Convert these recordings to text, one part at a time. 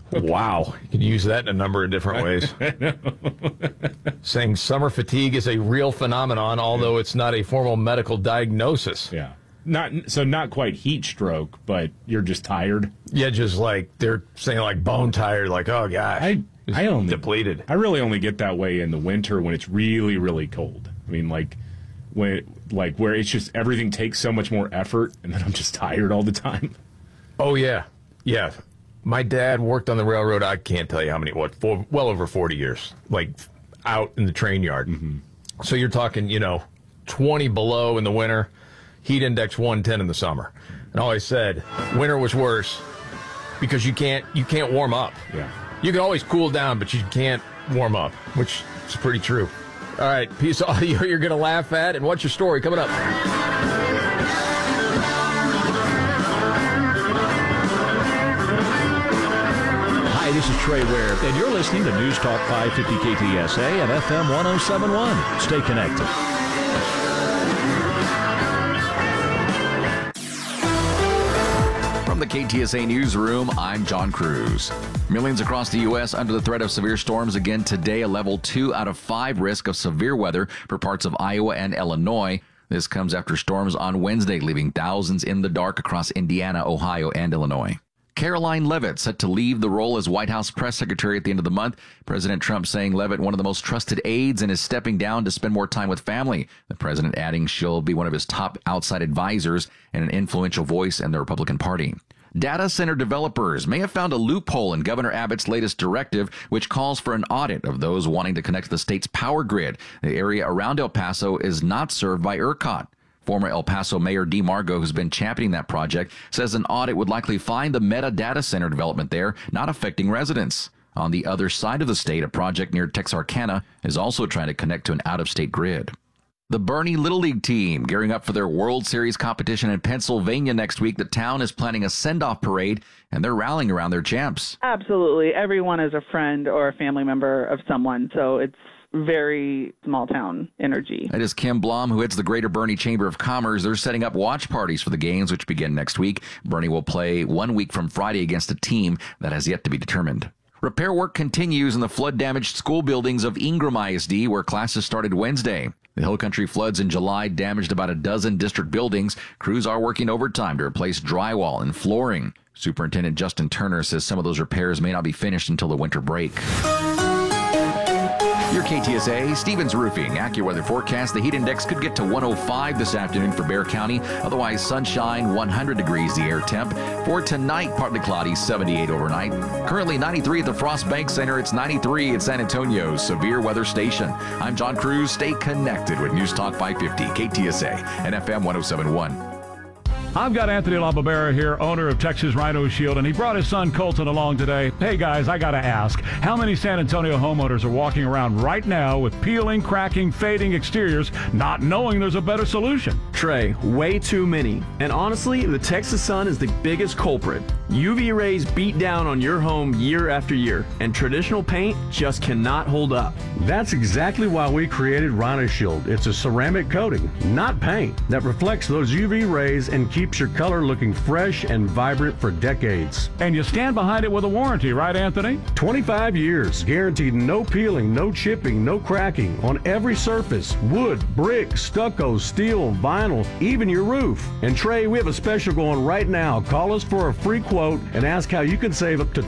Wow. You can use that in a number of different ways. Saying summer fatigue is a real phenomenon, although it's not a formal medical diagnosis. Yeah. Not quite heat stroke, but you're just tired. Yeah, just like they're saying like bone tired, like, oh gosh. I only depleted. I really only get that way in the winter when it's really, really cold. I mean, where it's just everything takes so much more effort, and then I'm just tired all the time. Oh yeah, yeah. My dad worked on the railroad. I can't tell you how many. Well over 40 years, like out in the train yard. Mm-hmm. So you're talking, 20 below in the winter, heat index 110 in the summer, and always said winter was worse because you can't warm up. Yeah. You can always cool down, but you can't warm up, which is pretty true. All right, piece of audio you're going to laugh at, and what's your story coming up? Hi, this is Trey Ware, and you're listening to News Talk 550 KTSA and FM 1071. Stay connected. From the KTSA Newsroom, I'm John Cruz. Millions across the U.S. under the threat of severe storms again today, a level 2 out of 5 risk of severe weather for parts of Iowa and Illinois. This comes after storms on Wednesday, leaving thousands in the dark across Indiana, Ohio, and Illinois. Caroline Leavitt set to leave the role as White House press secretary at the end of the month. President Trump saying Leavitt, one of the most trusted aides, and is stepping down to spend more time with family. The president adding she'll be one of his top outside advisors and an influential voice in the Republican Party. Data center developers may have found a loophole in Governor Abbott's latest directive, which calls for an audit of those wanting to connect to the state's power grid. The area around El Paso is not served by ERCOT. Former El Paso Mayor Dee Margo, who's been championing that project, says an audit would likely find the Meta data center development there not affecting residents. On the other side of the state, a project near Texarkana is also trying to connect to an out-of-state grid. The Bernie Little League team gearing up for their World Series competition in Pennsylvania next week. The town is planning a send-off parade, and they're rallying around their champs. Absolutely. Everyone is a friend or a family member of someone, so it's very small town energy. That is Kim Blom, who heads the Greater Bernie Chamber of Commerce. They're setting up watch parties for the games, which begin next week. Bernie will play 1 week from Friday against a team that has yet to be determined. Repair work continues in the flood-damaged school buildings of Ingram ISD, where classes started Wednesday. The Hill Country floods in July damaged about a dozen district buildings. Crews are working overtime to replace drywall and flooring. Superintendent Justin Turner says some of those repairs may not be finished until the winter break. Your KTSA, Stevens Roofing. AccuWeather forecast the heat index could get to 105 this afternoon for Bexar County. Otherwise, sunshine, 100 degrees the air temp. For tonight, partly cloudy, 78 overnight. Currently 93 at the Frost Bank Center. It's 93 at San Antonio's Severe Weather Station. I'm John Cruz. Stay connected with News Talk 550, KTSA, and FM 1071. I've got Anthony LaBarbera here, owner of Texas Rhino Shield, and he brought his son Colton along today. Hey guys, I gotta ask, how many San Antonio homeowners are walking around right now with peeling, cracking, fading exteriors, not knowing there's a better solution? Trey, way too many. And honestly, the Texas sun is the biggest culprit. UV rays beat down on your home year after year, and traditional paint just cannot hold up. That's exactly why we created Rhino Shield. It's a ceramic coating, not paint, that reflects those UV rays and keeps your color looking fresh and vibrant for decades. And you stand behind it with a warranty, right, Anthony? 25 years, guaranteed no peeling, no chipping, no cracking on every surface, wood, brick, stucco, steel, vinyl, even your roof. And Trey, we have a special going right now. Call us for a free quote and ask how you can save up to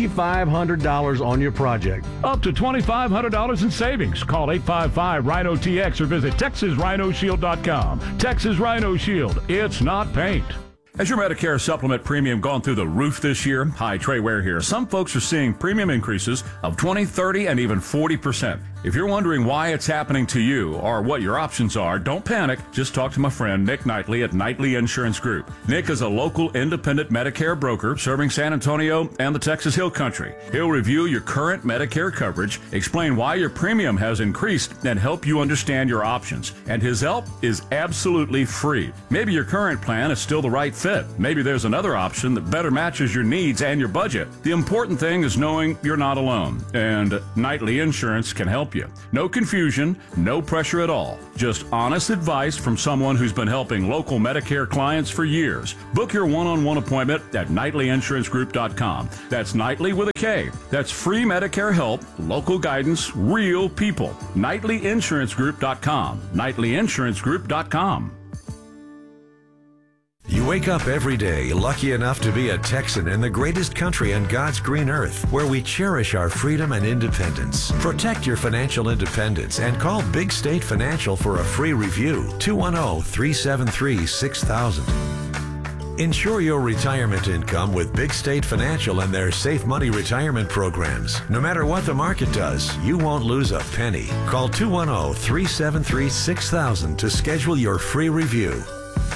$2,500 on your project. Up to $2,500 in savings. Call 855-RHINO-TX or visit TexasRhinoShield.com. Texas Rhino Shield. It's not paint. Has your Medicare supplement premium gone through the roof this year? Hi, Trey Ware here. Some folks are seeing premium increases of 20, 30, and even 40%. If you're wondering why it's happening to you or what your options are, don't panic. Just talk to my friend Nick Knightley at Knightley Insurance Group. Nick is a local independent Medicare broker serving San Antonio and the Texas Hill Country. He'll review your current Medicare coverage, explain why your premium has increased, and help you understand your options. And his help is absolutely free. Maybe your current plan is still the right fit. Maybe there's another option that better matches your needs and your budget. The important thing is knowing you're not alone. And Knightley Insurance can help help you. No confusion, no pressure at all. Just honest advice from someone who's been helping local Medicare clients for years. Book your one-on-one appointment at KnightlyInsuranceGroup.com. That's Knightly with a K. That's free Medicare help, local guidance, real people. KnightlyInsuranceGroup.com. KnightlyInsuranceGroup.com. You wake up every day lucky enough to be a Texan in the greatest country on God's green earth, where we cherish our freedom and independence. Protect your financial independence and call Big State Financial for a free review. 210-373-6000. Ensure your retirement income with Big State Financial and their Safe Money retirement programs. No matter what the market does, you won't lose a penny. Call 210-373-6000 to schedule your free review.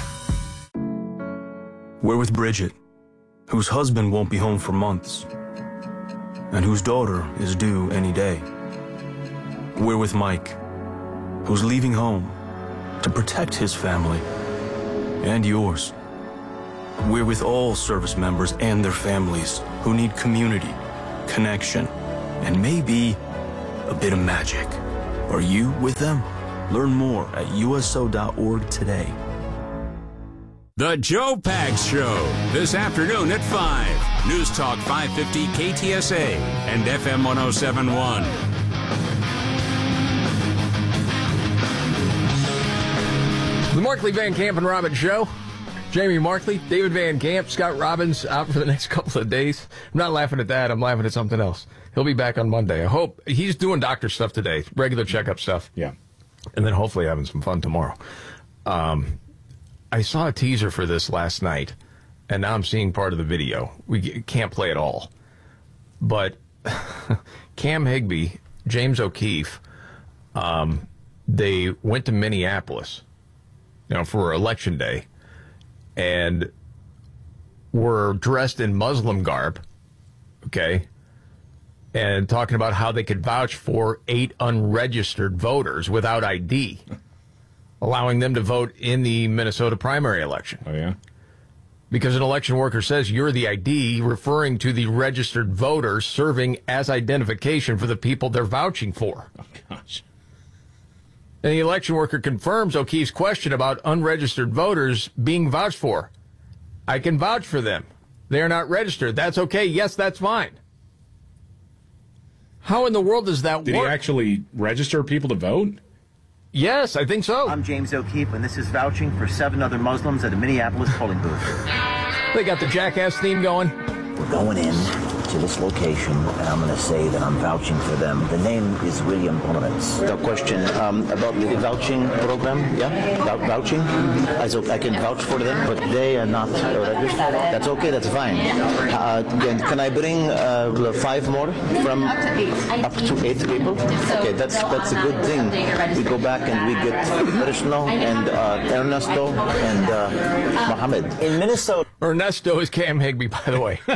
We're with Bridget, whose husband won't be home for months, and whose daughter is due any day. We're with Mike, who's leaving home to protect his family and yours. We're with all service members and their families who need community, connection, and maybe a bit of magic. Are you with them? Learn more at USO.org today. The Joe Pags Show, this afternoon at 5. News Talk 550 KTSA and FM 107.1. The Markley, Van Camp, and Robbins Show. Jamie Markley, David Van Camp, Scott Robbins out for the next couple of days. I'm not laughing at that. I'm laughing at something else. He'll be back on Monday. I hope. He's doing doctor stuff today, regular checkup stuff. Yeah. And then hopefully having some fun tomorrow. I saw a teaser for this last night, and now I'm seeing part of the video. We can't play it all. But Cam Higbee, James O'Keefe, they went to Minneapolis, for Election Day, and were dressed in Muslim garb, okay, and talking about how they could vouch for 8 unregistered voters without ID. Allowing them to vote in the Minnesota primary election. Oh, yeah? Because an election worker says you're the ID, referring to the registered voters serving as identification for the people they're vouching for. Oh, gosh. And the election worker confirms O'Keefe's question about unregistered voters being vouched for. I can vouch for them. They're not registered. That's okay. Yes, that's fine. How in the world does that work? Did he actually register people to vote? Yes, I think so. I'm James O'Keefe, and this is vouching for 7 other Muslims at a Minneapolis polling booth. They got the Jackass theme going. We're going in to this location, and I'm going to say that I'm vouching for them. The name is William Pomerantz. The question about the vouching program, vouching. I can vouch for them, but they are not registered. That's okay, that's fine. Can I bring 5 more from up to 8 people? Okay, that's a good thing. We go back and we get Krishna and Ernesto and Mohammed. In Minnesota. Ernesto is Cam Higbee, by the way.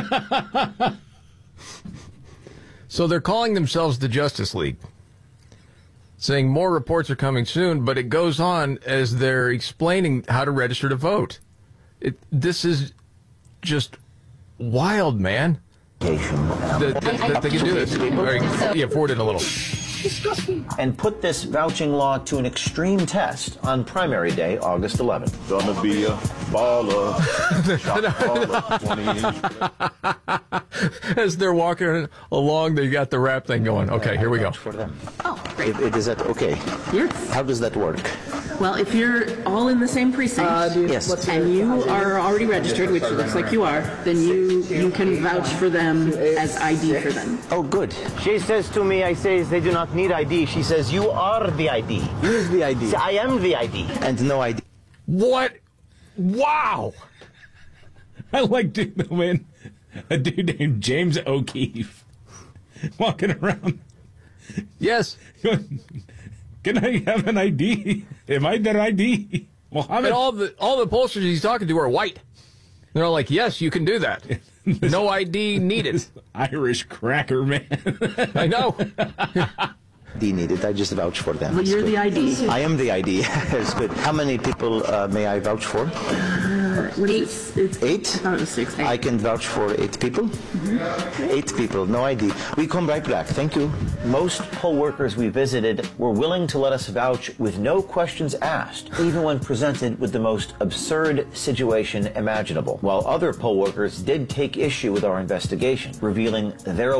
So they're calling themselves the Justice League, saying more reports are coming soon, but it goes on as they're explaining how to register to vote. This is just wild, man. They can do this. Yeah, forward it a little. And put this vouching law to an extreme test on primary day, August 11th. Gonna be a baller. As they're walking along, they got the rap thing going. Okay, here we go. For them. Oh, great. Is that okay? Yes. How does that work? Well, if you're all in the same precinct, yes, and you are already registered, which it looks like you are, then you can vouch for them as ID for them. Oh, good. She says to me, I say they do not need ID. She says, you are the ID. Who is the ID? So I am the ID. And no ID. What? Wow. I like when a dude named James O'Keefe walking around. Yes. Can I have an ID? Am I their ID? Mohammed. And all the pollsters he's talking to are white. They're all like, yes, you can do that. No ID needed. Irish cracker man. I know. ID needed. I just vouch for them. Well, you're the ID. I am the ID. It's good. How many people may I vouch for? What is it? It's 8? I thought it was 6. I can vouch for 8 people. 8 people, no ID. We come right back. Thank you. Most poll workers we visited were willing to let us vouch with no questions asked, even when presented with the most absurd situation imaginable, while other poll workers did take issue with our investigation, revealing their